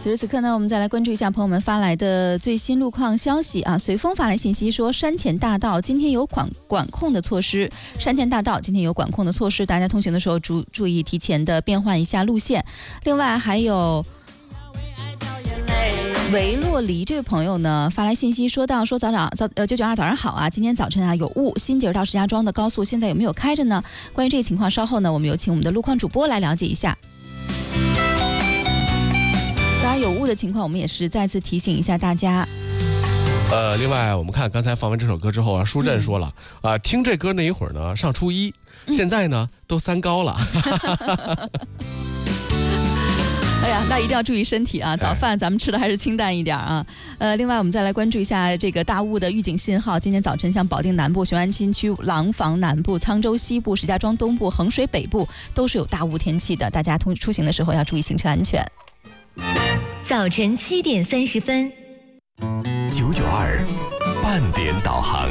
此时此刻呢，我们再来关注一下朋友们发来的最新路况消息啊。随风发来信息说，山前大道今天有管控的措施，大家通行的时候注意提前的变换一下路线。另外还有维洛黎这位朋友呢发来信息说992早上好啊，今天早晨啊有雾，新街到石家庄的高速现在有没有开着呢？关于这个情况，稍后呢我们有请我们的路况主播来了解一下。当然有雾的情况，我们也是再次提醒一下大家。 另外我们看刚才放完这首歌之后啊，舒震说了听这歌那一会儿呢上初一，现在呢都3高了。 哎呀，那一定要注意身体啊！早饭咱们吃的还是清淡一点啊。另外我们再来关注一下这个大雾的预警信号。今天早晨，像保定南部、雄安新区、廊坊南部、沧州西部、石家庄东部、衡水北部都是有大雾天气的，大家出行的时候要注意行车安全。 早晨7点30分 ，992半点导航。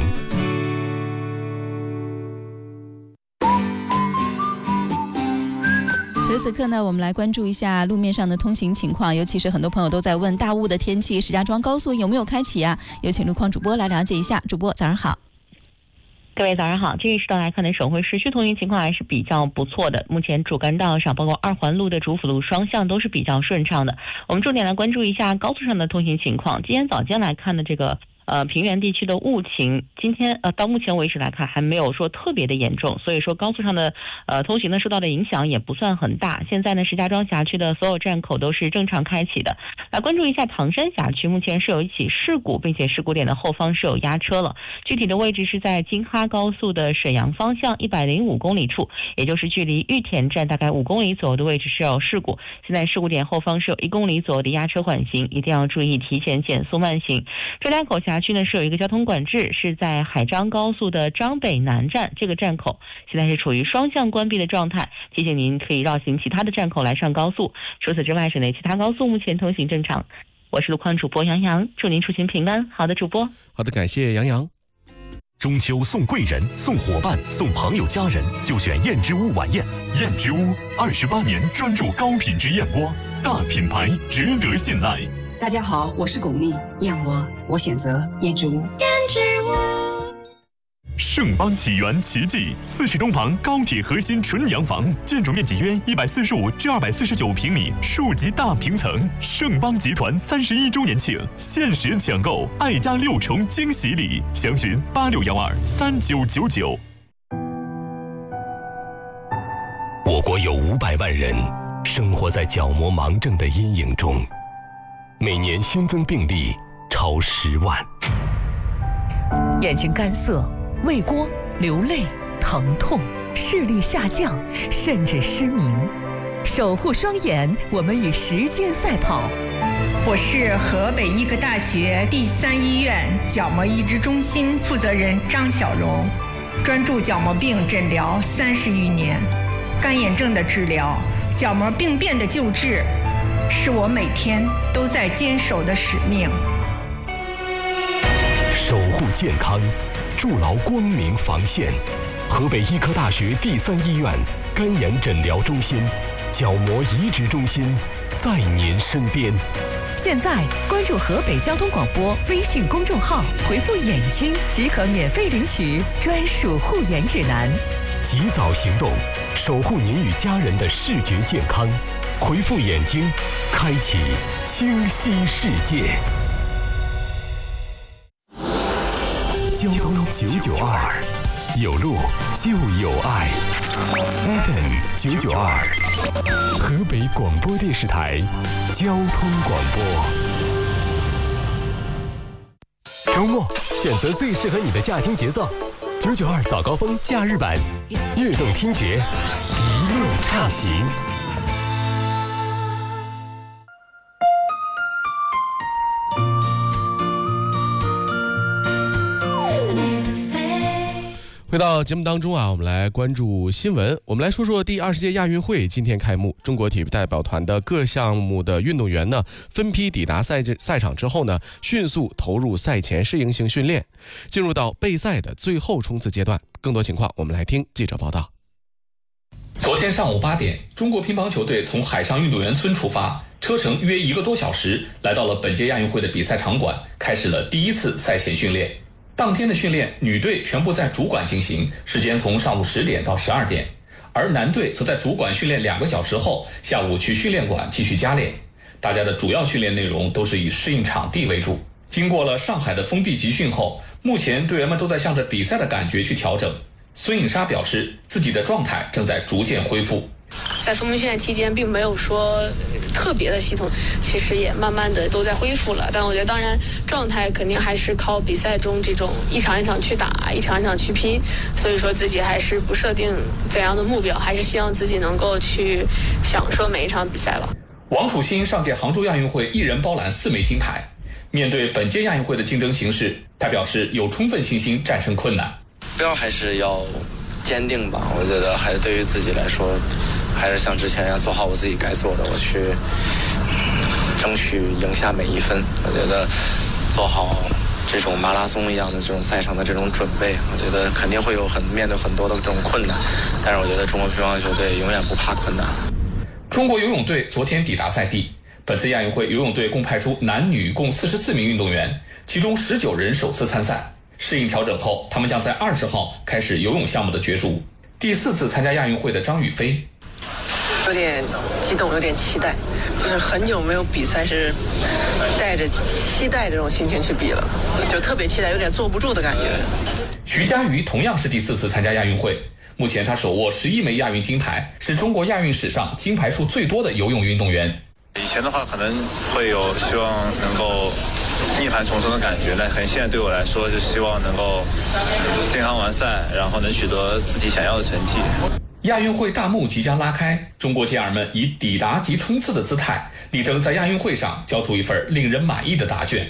此时此刻呢，我们来关注一下路面上的通行情况，尤其是很多朋友都在问大雾的天气，石家庄高速有没有开启啊？有请路况主播来了解一下。主播早上好。 各位早上好，这一时段来看呢，省会市区通行情况还是比较不错的。目前主干道上，包括2环路的主辅路双向都是比较顺畅的。我们重点来关注一下高速上的通行情况。今天早间来看的这个平原地区的雾情，今天到目前为止来看还没有说特别的严重，所以说高速上的通行呢受到的影响也不算很大。现在呢，石家庄辖区的所有站口都是正常开启的。来关注一下唐山辖区，目前是有一起事故，并且事故点的后方是有压车了，具体的位置是在京哈高速的沈阳方向105公里处，也就是距离玉田站大概5公里左右的位置是有事故。现在事故点后方是有1公里左右的压车缓行，一定要注意提前减速慢行。张家口辖区呢是有一个交通管制，是在海张高速的张北南站，这个站口现在是处于双向关闭的状态，提醒您可以绕行其他的站口来上高速。除此之外，省内其他高速目前通行正常。我是路况主播杨洋，祝您出行平安。好的，主播。 好的，感谢杨洋。 中秋送贵人、送伙伴、送朋友家人，就选燕之屋晚宴。燕之屋28年专注高品质燕窝，大品牌值得信赖。 大家好，我是巩俐，燕窝我选择燕之屋。燕之屋。 盛邦起源奇迹，40中旁高铁核心纯洋房，建筑面积约145至249平米，数级大平层。盛邦集团31周年庆，限时抢购爱家6重惊喜礼，详询86123999。我国有500万人生活在角膜盲症的阴影中。每年新增病例超10万。 眼睛干涩、畏光、流泪、疼痛、视力下降，甚至失明。守护双眼，我们与时间赛跑。 我是河北医科大学第3医院角膜移植中心负责人张小荣，专注角膜病诊疗30余年，干眼症的治疗、角膜病变的救治，是我每天都在坚守的使命。 守护健康，筑牢光明防线。河北医科大学第3医院干眼诊疗中心、角膜移植中心在您身边。 现在关注河北交通广播微信公众号，回复眼睛即可免费领取专属护眼指南。 及早行动，守护您与家人的视觉健康。回复眼睛，开启清晰世界。交通992，有路就有爱。FM 992，河北广播电视台交通广播。周末选择最适合你的驾听节奏，992早高峰假日版，悦动听觉，一路畅行。 回到节目当中啊，我们来关注新闻。我们来说说第20届亚运会今天开幕，中国体育代表团的各项目的运动员呢，分批抵达赛场之后呢，迅速投入赛前适应性训练，进入到备赛的最后冲刺阶段。更多情况，我们来听记者报道。 昨天上午8点，中国乒乓球队从海上运动员村出发，车车程约1个多小时，来到了本届亚运会的比赛场馆，开始了第一次赛前训练。当天的训练，女队全部在主馆进行，时间从上午10点到12点，而男队则在主馆训练2个小时后，下午去训练馆继续加练。大家的主要训练内容都是以适应场地为主。经过了上海的封闭集训后，目前队员们都在向着比赛的感觉去调整。孙颖莎表示，自己的状态正在逐渐恢复。 在封闭训练期间并没有说特别的系统，其实也慢慢的都在恢复了。但我觉得当然状态肯定还是靠比赛中这种一场一场去打，一场一场去拼，所以说自己还是不设定怎样的目标，还是希望自己能够去享受每一场比赛了。 王楚钦上届杭州亚运会一人包揽4枚金牌，面对本届亚运会的竞争形势，他表示有充分信心战胜困难。 目标还是要坚定吧，我觉得还是对于自己来说，还是像之前一样做好我自己该做的，我去争取赢下每一分。我觉得做好这种马拉松一样的这种赛场的这种准备，我觉得肯定会面对很多的这种困难，但是我觉得中国乒乓球队永远不怕困难。 中国游泳队昨天抵达赛地，本次亚运会游泳队共派出男女共44名运动员，其中19人首次参赛。适应调整后，他们将在20号开始游泳项目的角逐。第4次参加亚运会的张雨霏， 有点激动，有点期待，就是很久没有比赛是带着期待这种心情去比了，就特别期待，有点坐不住的感觉。 徐嘉余同样是第4次参加亚运会，目前他手握11枚亚运金牌，是中国亚运史上金牌数最多的游泳运动员。 以前的话可能会有希望能够涅槃重生的感觉，但可能现在对我来说就希望能够健康完赛，然后能取得自己想要的成绩。 亚运会大幕即将拉开，中国健儿们以抵达及冲刺的姿态，力争在亚运会上交出一份令人满意的答卷。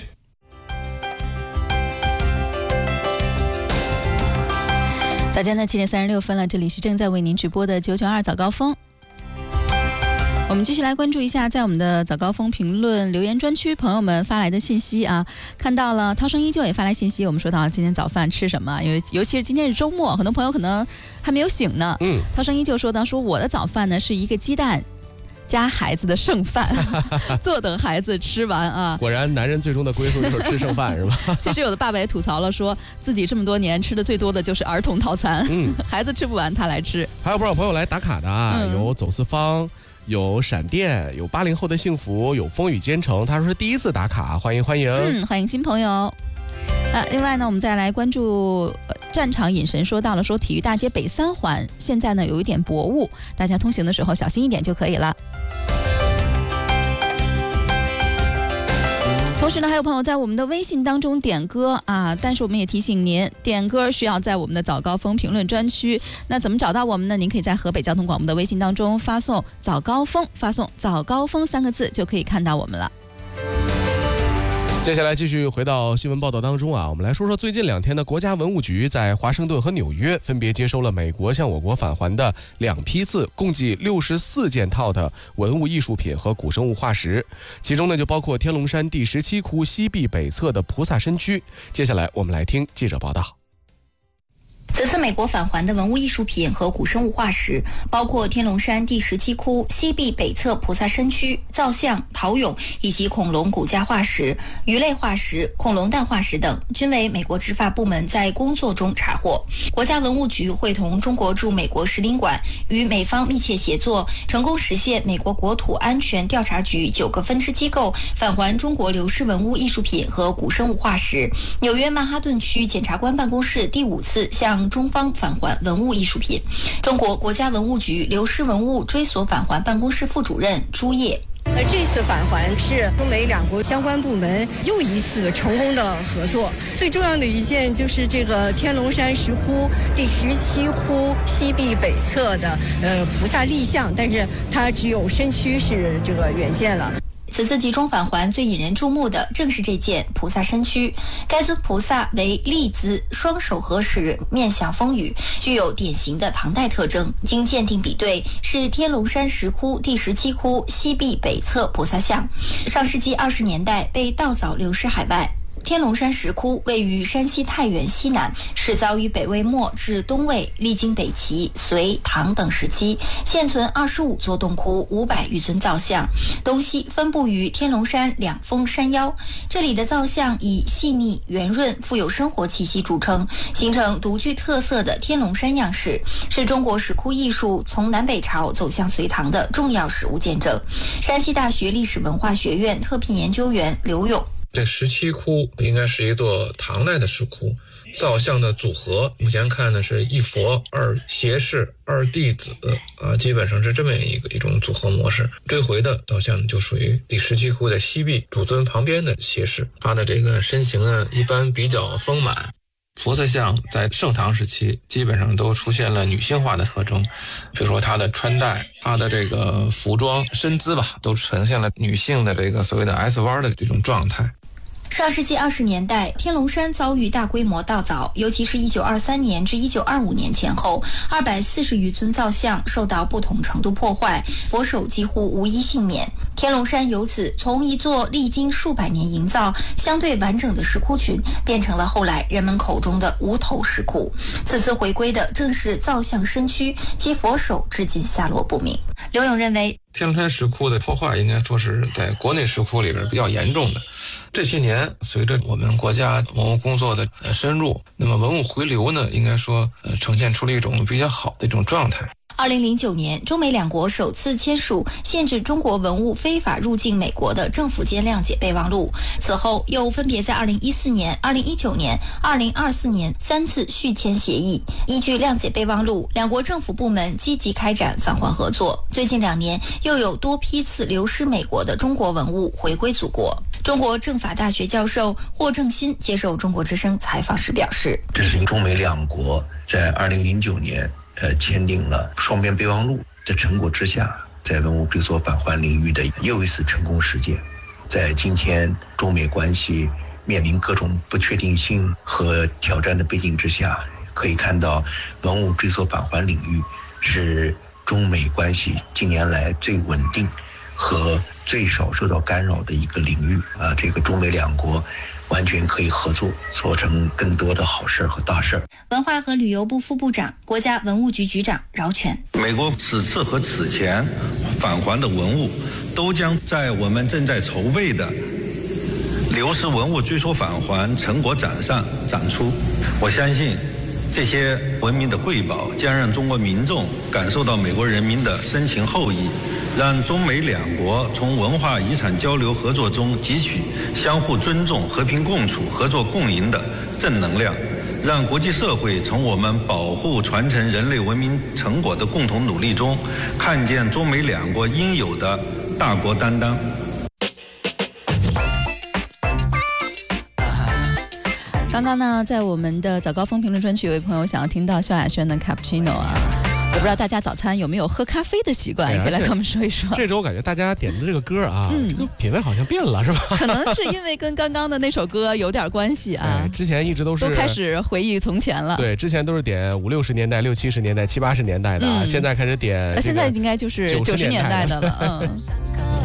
早间的7点36分了，这里是正在为您直播的992早高峰。我们继续来关注一下，在我们的早高峰评论留言专区朋友们发来的信息啊，看到了涛声依旧也发来信息，我们说到今天早饭吃什么，因为尤其是今天是周末，很多朋友可能还没有醒呢。涛声依旧说到说我的早饭呢是一个鸡蛋加孩子的剩饭，坐等孩子吃完啊。 果然男人最终的归宿就是吃剩饭是吧？ 其实有的爸爸也吐槽了，说自己这么多年吃的最多的就是儿童套餐，孩子吃不完他来吃。 还有不少朋友来打卡的啊，有走四方，有闪电，有80后的幸福，有风雨兼程，他说是第一次打卡，欢迎欢迎。 欢迎新朋友。另外呢，我们再来关注战场隐神说到了，说体育大街北3环现在呢有一点薄雾，大家通行的时候小心一点就可以了。同时呢，还有朋友在我们的微信当中点歌啊，但是我们也提醒您，点歌需要在我们的早高峰评论专区。那怎么找到我们呢？您可以在河北交通广播的微信当中发送早高峰，发送早高峰3个字就可以看到我们了。 接下来继续回到新闻报道当中啊，我们来说说最近2天的国家文物局在华盛顿和纽约分别接收了美国向我国返还的2批次，共计64件套的文物艺术品和古生物化石，其中呢就包括天龙山第17窟西壁北侧的菩萨身躯。接下来我们来听记者报道。 此次美国返还的文物艺术品和古生物化石包括天龙山第17窟西壁北侧菩萨身躯、造像、陶俑以及恐龙骨架化石、鱼类化石、恐龙蛋化石等，均为美国执法部门在工作中查获。国家文物局会同中国驻美国使领馆与美方密切协作，成功实现美国国土安全调查局9个分支机构返还中国流失文物艺术品和古生物化石。纽约曼哈顿区检察官办公室第5次向中方返还文物艺术品。中国国家文物局流失文物追索返还办公室副主任朱烨。 这次返还是中美2国相关部门又一次成功的合作。最重要的一件就是这个天龙山石窟第17窟西壁北侧的菩萨立像，但是它只有身躯是这个原件了。 此次集中返还最引人注目的正是这件菩萨身躯。该尊菩萨为立姿，双手合十，面向风雨，具有典型的唐代特征。经鉴定比对，是天龙山石窟第17窟西壁北侧菩萨像。上世纪20年代被盗凿流失海外。 天龙山石窟位于山西太原西南，始早于北魏末至东魏，历经北齐、隋、唐等时期，现存25座洞窟，500余尊造像，东西分布于天龙山两峰山腰。这里的造像以细腻、圆润、富有生活气息著称，形成独具特色的天龙山样式，是中国石窟艺术从南北朝走向隋唐的重要实物见证。山西大学历史文化学院特聘研究员刘勇， 这17窟应该是一座唐代的石窟，造像的组合目前看呢是一佛二胁侍二弟子基本上是这么一种组合模式。这回的造像就属于第17窟的西壁主尊旁边的胁侍，他的这个身形呢一般比较丰满。佛色像在盛唐时期基本上都出现了女性化的特征，比如说她的穿戴、她的这个服装、身姿吧，都呈现了女性的这个所谓的 S 弯的这种状态。 上世纪20年代，天龙山遭遇大规模盗凿，尤其是1923年至1925年前后，240余尊造像受到不同程度破坏，佛手几乎无一幸免。天龙山由此从一座历经数百年营造、相对完整的石窟群，变成了后来人们口中的无头石窟。此次回归的正是造像身躯，其佛手至今下落不明。刘勇认为， 天龙山石窟的破坏应该说是在国内石窟里边比较严重的。这些年随着我们国家文物工作的深入，那么文物回流呢，应该说呈现出了一种比较好的一种状态。 2009年，中美两国首次签署限制中国文物非法入境美国的政府间谅解备忘录。此后，又分别在2014年、2019年、2024年3次续签协议。依据谅解备忘录，两国政府部门积极开展返还合作。最近2年，又有多批次流失美国的中国文物回归祖国。中国政法大学教授霍正新接受中国之声采访时表示， 这是中美两国在2009年签订了双边备忘录的成果之下，在文物追索返还领域的又一次成功实践。在今天中美关系面临各种不确定性和挑战的背景之下，可以看到文物追索返还领域是中美关系近年来最稳定和最少受到干扰的一个领域这个中美两国完全可以合作，做成更多的好事和大事。 文化和旅游部副部长、国家文物局局长饶全， 美国此次和此前返还的文物都将在我们正在筹备的流失文物追索返还成果展上展出。我相信这些文明的瑰宝将让中国民众感受到美国人民的深情厚谊，让中美两国从文化遗产交流合作中汲取相互尊重、和平共处、合作共赢的正能量，让国际社会从我们保护传承人类文明成果的共同努力中，看见中美两国应有的大国担当。 刚刚呢，在我们的早高峰评论专区，有位朋友想要听到萧亚轩的 Cappuccino 啊。我不知道大家早餐有没有喝咖啡的习惯，可以来跟我们说一说。 这周我感觉大家点的这个歌啊，这个品味好像变了，是吧？ 可能是因为跟刚刚的那首歌有点关系啊。 之前一直都开始回忆从前了。 对，之前都是点50、60年代、60、70年代、70、80年代的，现在开始点。 现在应该就是90年代的了。